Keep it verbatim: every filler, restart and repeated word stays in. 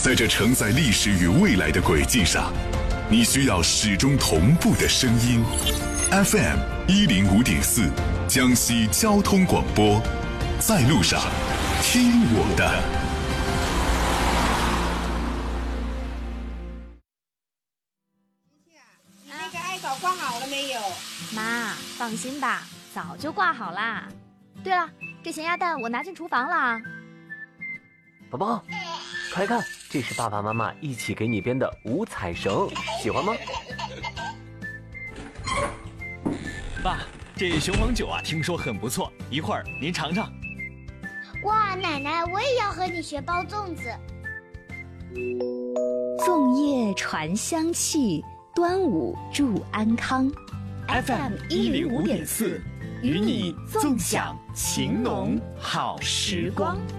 在这承载历史与未来的轨迹上，你需要始终同步的声音。F M 一零五点四，江西交通广播，在路上，听我的。 你那个爱稿挂好了没有？ 妈，放心吧，早就挂好啦。对了，这咸鸭蛋我拿进厨房了。 宝宝，快看，这是爸爸妈妈一起给你编的五彩绳，喜欢吗？ 爸，这雄黄酒啊，听说很不错，一会儿您尝尝。 哇，奶奶，我也要和你学包粽子。 粽叶传香气，端午祝安康。 F M 一零五点四，与你纵享情浓好时光。